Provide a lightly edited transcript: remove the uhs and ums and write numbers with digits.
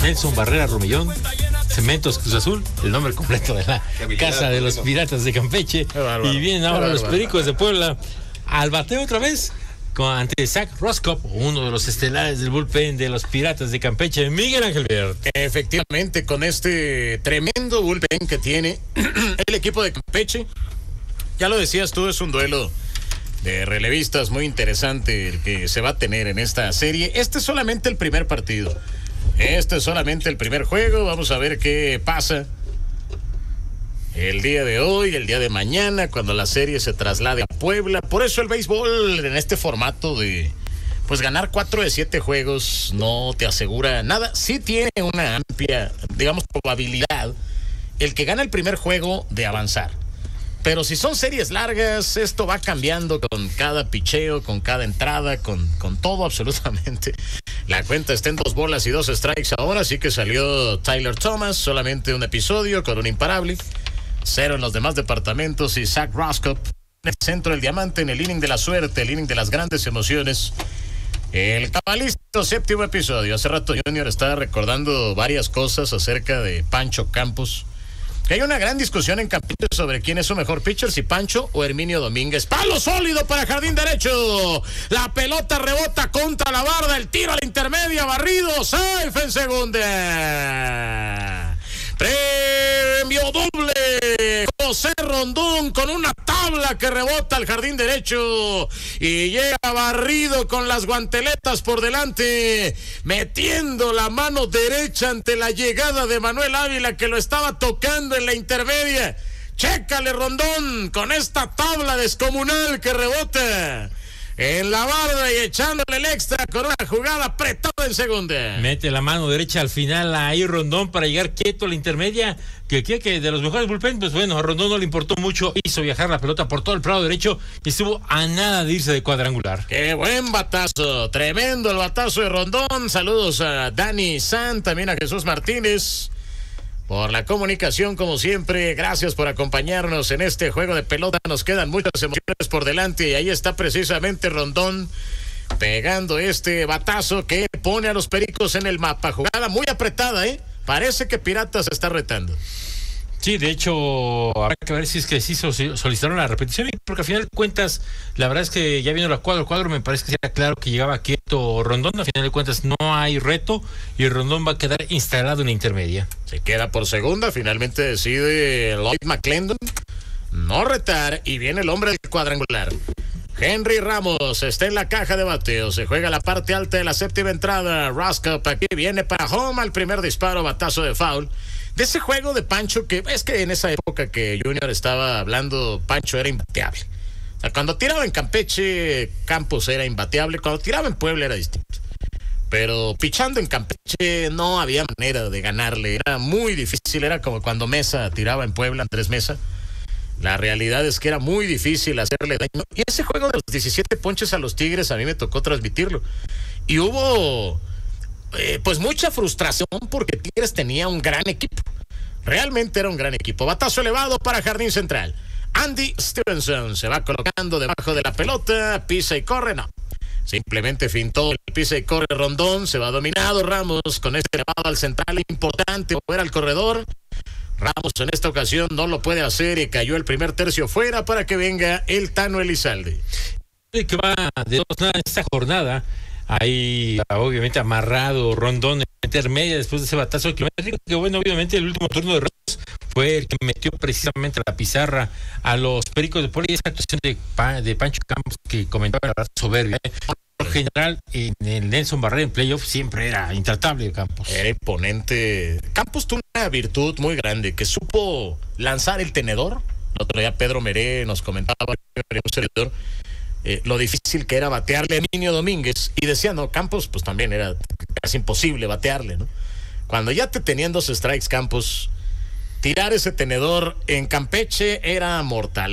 Nelson Barrera Romellón, Cementos Cruz Azul, el nombre completo de la casa de los Piratas de Campeche. Y vienen ahora los Pericos de Puebla al bateo otra vez ante Zach Roscoe, uno de los estelares del bullpen de los Piratas de Campeche, Miguel Ángel Verde. Efectivamente, con este tremendo bullpen que tiene el equipo de Campeche, ya lo decías tú, es un duelo de relevistas muy interesante el que se va a tener en esta serie. Este es solamente el primer partido, este es solamente el primer juego. Vamos a ver qué pasa el día de hoy, el día de mañana, cuando la serie se traslade a Puebla. Por eso el béisbol en este formato de pues ganar 4 de 7 juegos no te asegura nada. Sí tiene una amplia, digamos, probabilidad el que gana el primer juego de avanzar. Pero si son series largas, esto va cambiando con cada picheo, con cada entrada, con todo absolutamente. La cuenta está en 2 bolas y 2 strikes ahora, así que salió Tyler Thomas, solamente un episodio con un imparable. 0 en los demás departamentos y Zach Roscoe en el centro del diamante, en el inning de la suerte, el inning de las grandes emociones. El cabalista, 7º episodio. Hace rato Junior estaba recordando varias cosas acerca de Pancho Campos. Que hay una gran discusión en Campeche sobre quién es su mejor pitcher, si Pancho o Herminio Domínguez. Palo sólido para jardín derecho. La pelota rebota contra la barda, el tiro a la intermedia, barrido, safe en segunda. Premio doble. José Rondón con una tabla que rebota al jardín derecho y llega barrido con las guanteletas por delante, metiendo la mano derecha ante la llegada de Manuel Ávila, que lo estaba tocando en la intermedia. Chécale, Rondón, con esta tabla descomunal que rebota en la barda y echándole el extra con una jugada apretada en segunda. Mete la mano derecha al final ahí Rondón para llegar quieto a la intermedia. Que de los mejores bullpen, pues bueno, a Rondón no le importó mucho, hizo viajar la pelota por todo el prado derecho y estuvo a nada de irse de cuadrangular. ¡Qué buen batazo! Tremendo el batazo de Rondón. Saludos a Dani San, también a Jesús Martínez por la comunicación, como siempre. Gracias por acompañarnos en este juego de pelota. Nos quedan muchas emociones por delante y ahí está precisamente Rondón pegando este batazo que pone a los Pericos en el mapa. Jugada muy apretada, Parece que Piratas se está retando. Sí, de hecho, habrá que ver si es que sí solicitaron la repetición, porque al final de cuentas, la verdad es que ya viendo la cuadro, me parece que era claro que llegaba quieto Rondón. Al final de cuentas no hay reto y Rondón va a quedar instalado en la intermedia. Se queda por segunda, finalmente decide Lloyd McClendon no retar y viene el hombre del cuadrangular. Henry Ramos está en la caja de bateo, se juega la parte alta de la 7ª entrada. Roscoe aquí viene para home al primer disparo, batazo de foul. De ese juego de Pancho, que es que en esa época que Junior estaba hablando, Pancho era imbateable. O sea, cuando tiraba en Campeche, Campos era imbateable. Cuando tiraba en Puebla era distinto. Pero pichando en Campeche no había manera de ganarle. Era muy difícil, era como cuando Mesa tiraba en Puebla, Andrés Mesa. La realidad es que era muy difícil hacerle daño. Y ese juego de los 17 ponches a los Tigres a mí me tocó transmitirlo. Y hubo pues mucha frustración porque Tigres tenía un gran equipo. Realmente era un gran equipo. Batazo elevado para jardín central. Andy Stevenson se va colocando debajo de la pelota, pisa y corre, no. Simplemente fintó el pisa y corre Rondón, se va dominado Ramos con este elevado al central, importante mover al corredor. Ramos en esta ocasión no lo puede hacer y cayó el primer tercio fuera para que venga el Tano Elizalde. Que va de 2-0 en esta jornada. Ahí obviamente amarrado Rondón en intermedia después de ese batazo kilométrico, que bueno, obviamente el último turno de Ramos fue el que metió precisamente a la pizarra a los Pericos de Puebla. Y esa actuación de Pancho Campos que comentaba, la verdad, soberbia. Por general, en el Nelson Barrera en playoff siempre era intratable Campos. Era imponente. Campos tuvo una virtud muy grande, que supo lanzar el tenedor. El otro día Pedro Meré nos comentaba un servidor, lo difícil que era batearle a Herminio Domínguez, y decía, no, Campos pues también era casi imposible batearle, ¿no? Cuando ya te tenían 2 strikes Campos, tirar ese tenedor en Campeche era mortal.